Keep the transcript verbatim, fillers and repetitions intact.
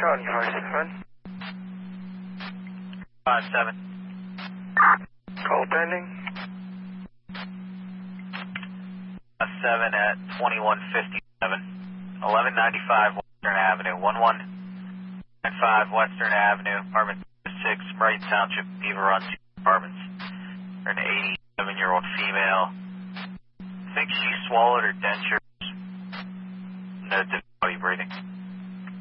County, five seven. five seven. Call pending. five seven at twenty-one fifty-seven. eleven ninety-five Western Avenue. one one nine five Western Avenue, apartment six, Brighton Township, Beaver Run, apartments. For an eighty-seven-year-old female. I think she swallowed her dentures. No difficulty breathing.